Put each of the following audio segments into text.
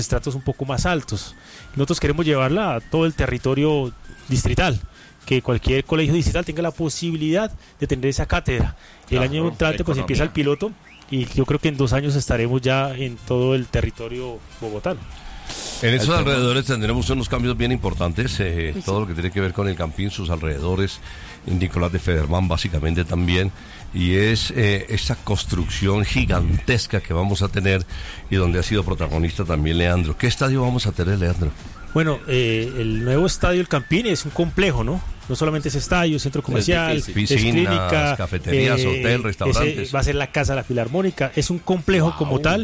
estratos un poco más altos. Nosotros queremos llevarla a todo el territorio distrital, que cualquier colegio distrital tenga la posibilidad de tener esa cátedra. El año entrante pues empieza el piloto y yo creo que en 2 años estaremos ya en todo el territorio bogotano. En esos alrededores tendremos unos cambios bien importantes, todo lo que tiene que ver con el Campín, sus alrededores, Nicolás de Federman básicamente también, y es esa construcción gigantesca que vamos a tener y donde ha sido protagonista también Leandro. ¿Qué estadio vamos a tener, Leandro? Bueno, el nuevo estadio El Campín es un complejo, ¿no? No solamente es estadio, centro comercial, es clínica, cafeterías, hotel, restaurantes. Va a ser la Casa de la Filarmónica, es un complejo como tal.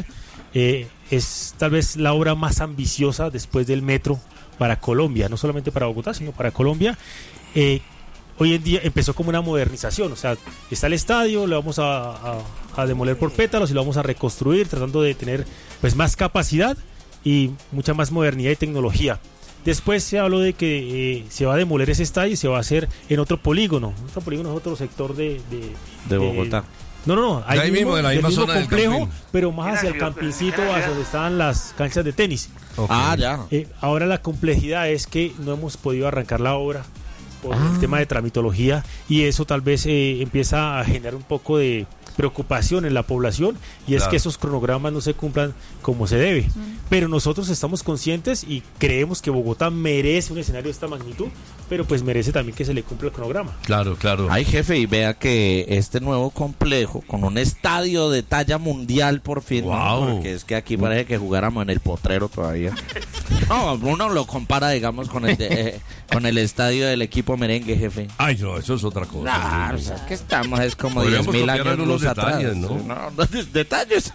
Es tal vez la obra más ambiciosa después del metro para Colombia, no solamente para Bogotá, sino para Colombia. Hoy en día empezó como una modernización, o sea, está el estadio, lo vamos a demoler por pétalos y lo vamos a reconstruir, tratando de tener pues más capacidad y mucha más modernidad y tecnología. Después se habló de que se va a demoler ese estadio y se va a hacer en otro polígono. Otro polígono es otro sector de Bogotá. No, ahí mismo, de la misma zona del complejo, pero más hacia el campincito, hacia donde estaban las canchas de tenis. Okay. Ya. Ahora la complejidad es que no hemos podido arrancar la obra por el tema de tramitología y eso tal vez empieza a generar un poco de preocupación en la población y es que esos cronogramas no se cumplan como se debe. Pero nosotros estamos conscientes y creemos que Bogotá merece un escenario de esta magnitud, pero pues merece también que se le cumpla el cronograma. Claro. Ay, jefe, y vea que este nuevo complejo con un estadio de talla mundial por fin, ¿no? Porque es que aquí parece que jugáramos en el Potrero todavía. No, uno lo compara, digamos, con el estadio del equipo merengue, jefe. Ay, no, eso es otra cosa. O sea, que estamos, es como Podríamos 10.000 años luz detalles, atrás. ¿no? Detalles.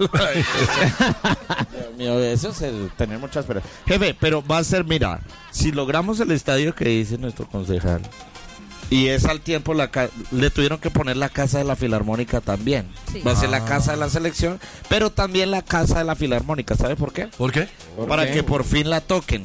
Dios mío, eso es tener mucha esperanza. Jefe, pero va a ser, mira, si logramos el estadio que dice nuestro concejal, y es al tiempo le tuvieron que poner la Casa de la Filarmónica también. Sí. Va a ser la Casa de la Selección, pero también la Casa de la Filarmónica. ¿Sabe por qué? ¿Por qué? Para que por fin la toquen.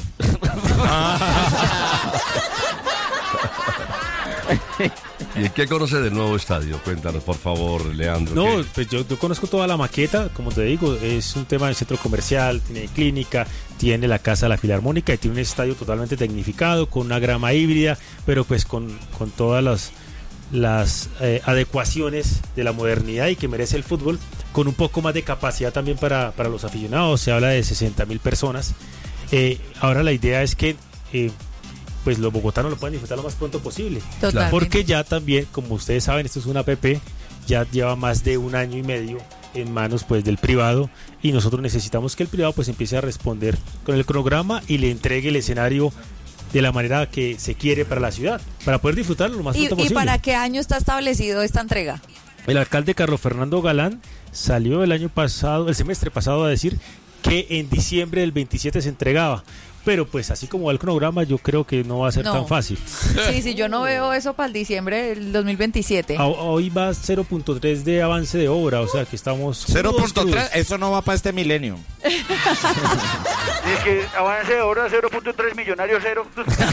¿Y qué conoce del nuevo estadio? Cuéntanos, por favor, Leandro. No, pues yo conozco toda la maqueta, como te digo, es un tema del centro comercial, tiene clínica, tiene la Casa de la Filarmónica y tiene un estadio totalmente tecnificado, con una grama híbrida, pero pues con todas las adecuaciones de la modernidad y que merece el fútbol, con un poco más de capacidad también para los aficionados. Se habla de 60.000 personas. Ahora la idea es que pues los bogotanos lo puedan disfrutar lo más pronto posible. Totalmente. Porque ya también, como ustedes saben, esto es una app, ya lleva más de 1 año y medio en manos pues del privado y nosotros necesitamos que el privado pues empiece a responder con el cronograma y le entregue el escenario de la manera que se quiere para la ciudad, para poder disfrutarlo lo más pronto posible. ¿Y para qué año está establecido esta entrega? El alcalde Carlos Fernando Galán salió el semestre pasado a decir que en diciembre del 27 se entregaba. Pero pues así como va el cronograma, yo creo que no va a ser tan fácil. Sí, yo no veo eso para el diciembre del 2027. Hoy va 0.3 de avance de obra, o sea que estamos... 0.3, eso no va para este milenio. Es que avance de obra 0.3, millonario 0.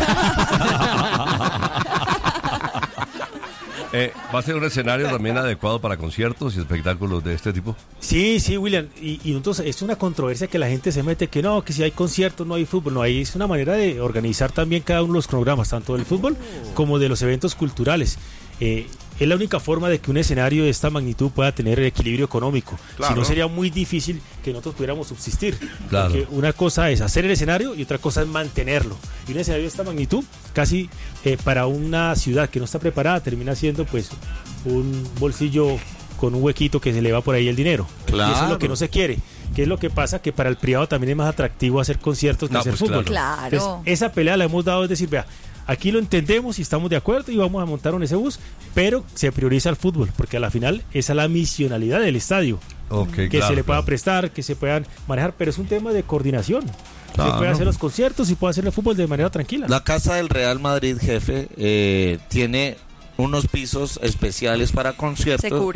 ¿Va a ser un escenario también adecuado para conciertos y espectáculos de este tipo? Sí, William, y entonces es una controversia que la gente se mete, que no, que si hay conciertos no hay fútbol, no, ahí es una manera de organizar también cada uno de los cronogramas, tanto del fútbol como de los eventos culturales. Es la única forma de que un escenario de esta magnitud pueda tener equilibrio económico. Claro. Si no, sería muy difícil que nosotros pudiéramos subsistir. Claro. Porque una cosa es hacer el escenario y otra cosa es mantenerlo. Y un escenario de esta magnitud, casi para una ciudad que no está preparada, termina siendo pues un bolsillo con un huequito que se le va por ahí el dinero. Claro. Y eso es lo que no se quiere. ¿Qué es lo que pasa? Que para el privado también es más atractivo hacer conciertos que hacer fútbol. Claro. Entonces, esa pelea la hemos dado, es decir, vea, aquí lo entendemos y estamos de acuerdo y vamos a montar un ese bus, pero se prioriza el fútbol, porque a la final esa es la misionalidad del estadio. Que se le pueda prestar, que se puedan manejar, pero es un tema de coordinación. Se puede hacer los conciertos y puede hacer el fútbol de manera tranquila. La casa del Real Madrid, jefe, tiene unos pisos especiales para conciertos. Se cubren.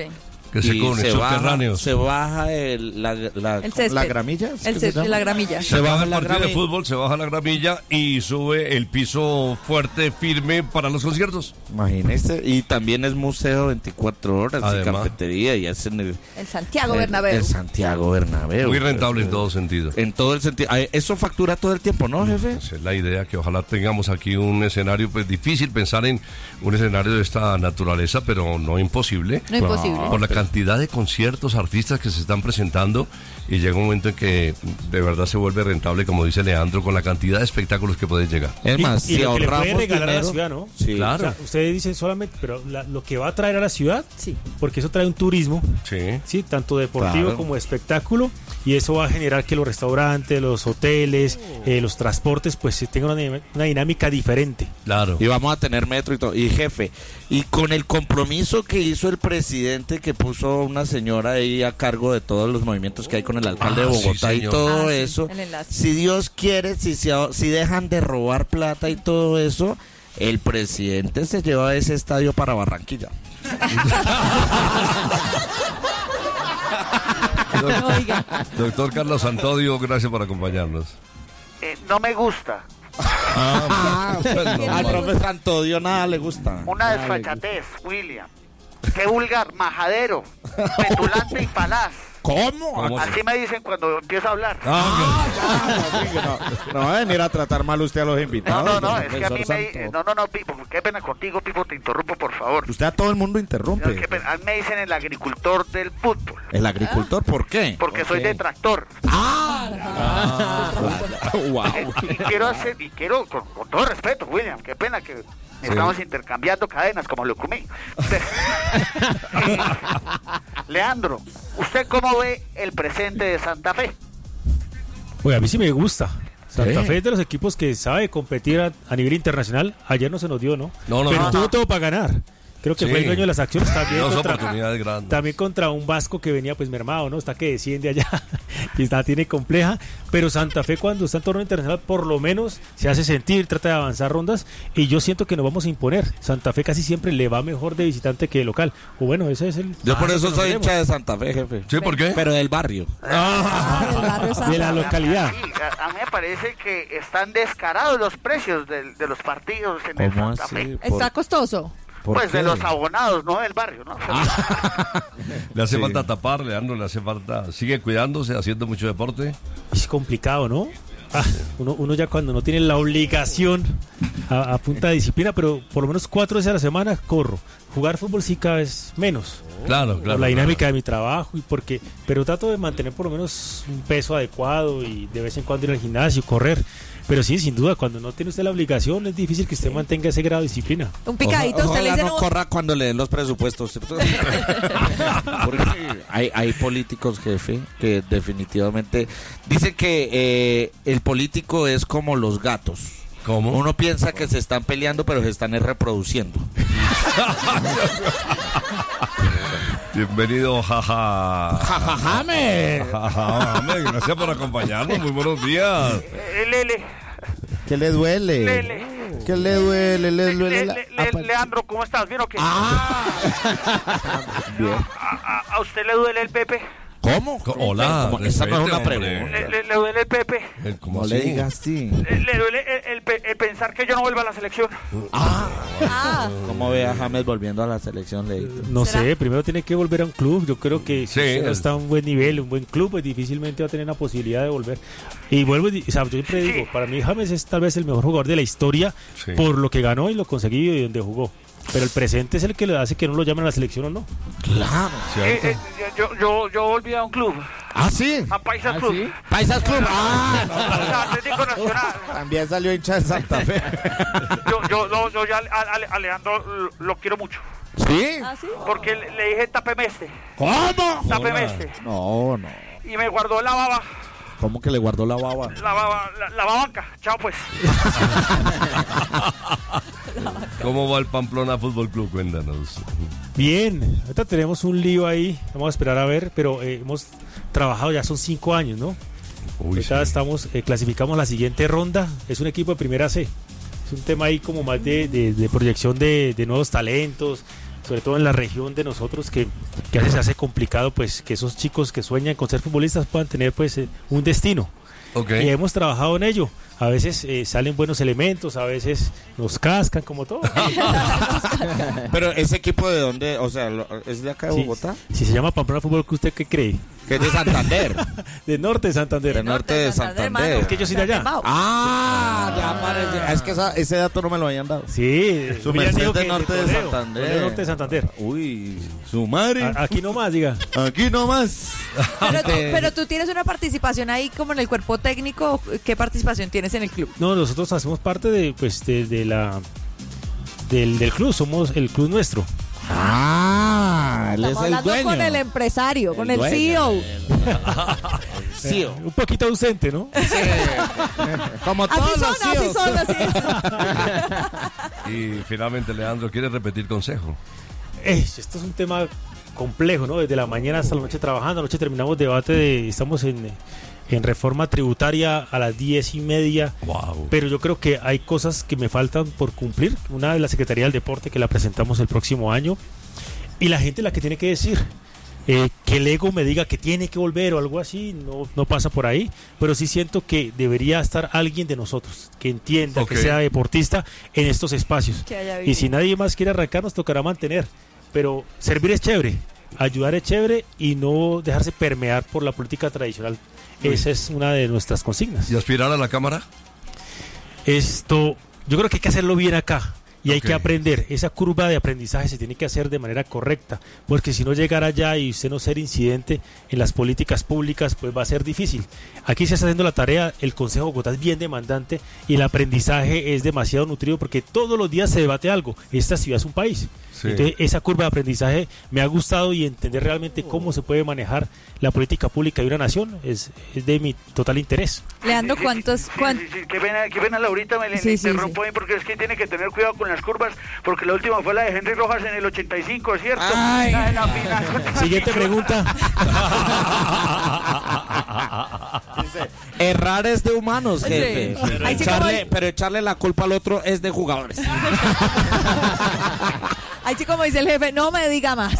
Que se cune, subterráneos. Se baja la gramilla. La gramilla. Se baja el partido de fútbol, se baja la gramilla y sube el piso fuerte, firme para los conciertos. Imagínese. Y también es museo 24 horas, y cafetería, y es en el Santiago Bernabéu. El Santiago Bernabéu. Muy rentable en todo sentido. En todo el sentido. Eso factura todo el tiempo, ¿no, jefe? Esa es la idea, que ojalá tengamos aquí un escenario, pues difícil pensar en un escenario de esta naturaleza, pero no imposible. No imposible. Por la cantidad de conciertos, artistas que se están presentando, y llega un momento en que de verdad se vuelve rentable, como dice Leandro, con la cantidad de espectáculos que pueden llegar. Es más, si lo que le puede regalar a la ciudad, ¿no? Sí, claro. O sea, ustedes dicen solamente, pero lo que va a traer a la ciudad, sí, porque eso trae un turismo, sí, tanto deportivo como de espectáculo, y eso va a generar que los restaurantes, los hoteles, los transportes, pues tengan una dinámica diferente. Claro. Y vamos a tener metro y todo. Y jefe, y con el compromiso que hizo el presidente, que puso una señora ahí a cargo de todos los movimientos que hay con el alcalde de Bogotá, y todo eso, si Dios quiere, si dejan de robar plata y todo eso, el presidente se lleva ese estadio para Barranquilla. Doctor Carlos Santodio, gracias por acompañarnos. No me gusta. Al profe Santodio nada le gusta. Una desfachatez, William. Qué vulgar, majadero, petulante y falaz. ¿Cómo? Así me dicen cuando empiezo a hablar. No va a venir a tratar mal usted a los invitados. No, es que a mí no, Pipo, qué pena contigo, Pipo, te interrumpo, por favor. Usted a todo el mundo interrumpe. Qué pena. A mí me dicen el agricultor del fútbol. ¿El agricultor por qué? Porque soy detractor. Wow. Y quiero, con todo respeto, William, qué pena que estamos intercambiando cadenas como lo comí. Leandro, ¿usted cómo ve el presente de Santa Fe? Oye, a mí sí me gusta. Santa Fe es de los equipos que sabe competir a nivel internacional. Ayer no se nos dio, ¿no? Pero tuvo todo para ganar. Creo que fue el dueño de las acciones también contra un Vasco que venía pues mermado, ¿no? Está que desciende allá y tiene compleja, pero Santa Fe cuando está en torneo internacional por lo menos se hace sentir, trata de avanzar rondas, y yo siento que nos vamos a imponer. Santa Fe casi siempre le va mejor de visitante que de local. O bueno, ese es el... Yo por eso soy hincha de Santa Fe, jefe. ¿Sí? ¿Por qué? Pero del barrio. De la localidad. Sí, a mí me parece que están descarados los precios de los partidos en el Santa Fe. Está costoso. Pues de los abonados, no del barrio, ¿no? Le hace falta tapar, Leandro, le hace falta... Sigue cuidándose, haciendo mucho deporte. Es complicado, ¿no? Uno ya cuando no tiene la obligación a punta de disciplina, pero por lo menos 4 veces a la semana corro. Jugar fútbol sí cada vez menos. Claro. Por la dinámica de mi trabajo pero trato de mantener por lo menos un peso adecuado y de vez en cuando ir al gimnasio, correr. Pero sí, sin duda, cuando no tiene usted la obligación, es difícil que usted mantenga ese grado de disciplina. Un picadito, usted le dice no corra cuando le den los presupuestos. Porque hay políticos, jefe, que definitivamente dicen que el político es como los gatos. ¿Cómo? Uno piensa que se están peleando, pero se están reproduciendo. Bienvenido, Jajame. Gracias por acompañarnos. Muy buenos días. Lele. ¿Qué le duele? Lele. ¿Qué le duele? Leandro, ¿cómo estás? ¿Bien o qué? Bien. ¿A usted le duele el Pepe? ¿Cómo? Hola. Esa no es una pregunta. ¿Le duele el Pepe? ¿Cómo le digas sí? ¿Le duele el pensar que yo no vuelva a la selección? ¿Cómo ve a James volviendo a la selección, Leito? No sé, primero tiene que volver a un club. Yo creo que si no está a un buen nivel, un buen club, pues difícilmente va a tener la posibilidad de volver. Y vuelvo, yo siempre digo, para mí James es tal vez el mejor jugador de la historia por lo que ganó y lo conseguido y donde jugó. Pero el presente es el que le hace que no lo llamen a la selección o no. Claro. Yo volví a un club. ¿Ah, sí? A Paisas Club. ¿Sí? Paisas Club. Atlético Nacional. También salió hincha de Santa Fe. Yo ya a Leandro lo quiero mucho. ¿Sí? ¿Ah, sí? Porque le dije tápeme este. ¿Cómo? Tápeme este. No. Y me guardó la baba. ¿Cómo que le guardó la baba? La babanca. Chao, pues. ¿Cómo va el Pamplona Fútbol Club? Cuéntanos. Bien, ahorita tenemos un lío ahí, vamos a esperar a ver, pero hemos trabajado, ya son 5 años, ¿no? Ahorita clasificamos la siguiente ronda, es un equipo de primera C, es un tema ahí como más de proyección de nuevos talentos, sobre todo en la región de nosotros, que a veces se hace complicado pues que esos chicos que sueñan con ser futbolistas puedan tener pues un destino. Okay. Y hemos trabajado en ello. A veces salen buenos elementos, a veces nos cascan, como todo. Pero ese equipo de dónde, o sea, ¿es de acá de Bogotá? Si se llama Pamplona Fútbol Club, ¿usted qué cree? Que es de Santander. De norte de Santander. De norte de Santander. Es que yo soy de allá. Ah, ya parece. Es que ese dato no me lo habían dado. Sí, Su William merced dijo de que norte de Toledo, Santander. Toledo, norte de Santander. Uy, su madre. Aquí nomás, diga. Aquí nomás. Pero tú tienes una participación ahí como en el cuerpo técnico. ¿Qué participación tienes en el club? No, nosotros hacemos parte del club, somos el club nuestro. Ah, él es Estamos el hablando dueño. con el empresario, con el dueño. CEO. CEO. Un poquito ausente, ¿no? Como todos Así los son, así CEOs. son, así es. Y finalmente, Leandro, ¿quiere repetir consejo? Esto es un tema complejo, ¿no? Desde la mañana hasta la noche trabajando. Anoche terminamos debate estamos en reforma tributaria a las 10:30. Wow. Pero yo creo que hay cosas que me faltan por cumplir. Una de la Secretaría del Deporte, que la presentamos el próximo año. Y la gente la que tiene que decir. Que el ego me diga que tiene que volver o algo así, no pasa por ahí. Pero sí siento que debería estar alguien de nosotros, que entienda, Ok. que sea deportista en estos espacios. Que haya Y si vivido. nadie más quiere arrancar, nos tocará mantener. Pero servir es chévere, ayudar es chévere y no dejarse permear por la política tradicional. Esa es una de nuestras consignas. ¿Y aspirar a la Cámara? Yo creo que hay que hacerlo bien acá. Y hay Ok. que aprender, esa curva de aprendizaje se tiene que hacer de manera correcta, porque si no llegar allá y usted no ser incidente en las políticas públicas, pues va a ser difícil. Aquí se está haciendo la tarea, el Consejo de Bogotá es bien demandante y el aprendizaje es demasiado nutrido porque todos los días se debate algo. Esta ciudad es un país. Sí. Entonces esa curva de aprendizaje me ha gustado y entender realmente cómo se puede manejar la política pública de una nación es de mi total interés. Leandro, ¿cuántos? Sí, qué pena Laurita, me le Sí, interrumpo ahí porque es que tiene que tener cuidado con las curvas, porque la última fue la de Henry Rojas en el 85, ¿cierto? Ay. La de la final. Siguiente pregunta. Dice, errar es de humanos, Sí. jefe. Ahí sí Pero echarle la culpa al otro es de jugadores. Ahí sí, como dice el jefe, no me diga más.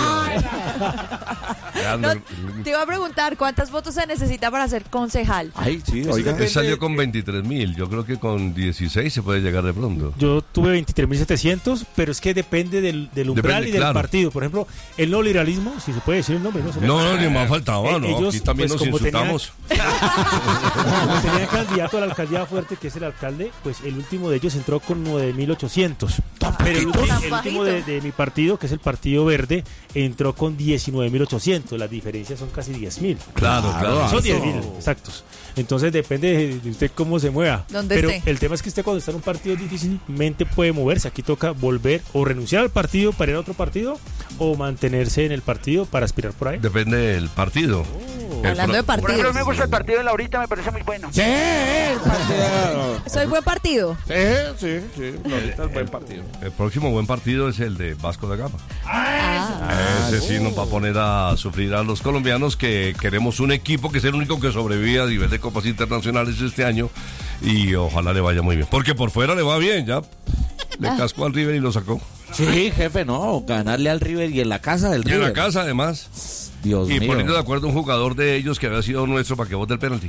Leandro, No, te iba a preguntar, ¿cuántos votos se necesita para ser concejal? Ay, sí, oiga. él salió con 23.000. Yo creo que con 16 se puede llegar de pronto. Yo tuve 23.700, pero es que depende del umbral Depende, y del claro. partido. Por ejemplo, el neoliberalismo, si se puede decir el nombre, no sé. No, ni más faltaba, ¿no? ellos, Aquí también pues, nos como insultamos. Como tenían candidato a la alcaldía fuerte, que es el alcalde, pues el último de ellos entró con 9.800. Pero el último de mi partido, que es el Partido Verde, entró con 19.800. Las diferencias son casi 10.000. Claro. Son eso. 10.000, exactos. Entonces depende de usted cómo se mueva. ¿Dónde Pero esté? el tema es que usted cuando está en un partido difícilmente puede moverse. Aquí toca volver o renunciar al partido para ir a otro partido o mantenerse en el partido para aspirar por ahí. Depende del partido. Hablando de Por ejemplo, partidos. me gusta el partido de Laurita, me parece muy bueno. Sí, el partido. Soy buen partido. Sí. Ahorita es buen partido. El próximo buen partido es el de Vasco da Gama. Ah. Ese sí nos va a poner a sufrir a los colombianos que queremos un equipo que es el único que sobrevive a nivel de copas internacionales este año y ojalá le vaya muy bien. Porque por fuera le va bien, ya le cascó al River y lo sacó. Sí, jefe, no, ganarle al River y en la casa del Y en River. la casa además. Dios Y mío. poniendo de acuerdo a un jugador de ellos que había sido nuestro para que vote el penalti.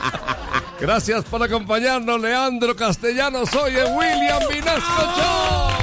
Gracias por acompañarnos, Leandro Castellanos. Soy William Vinasco Show.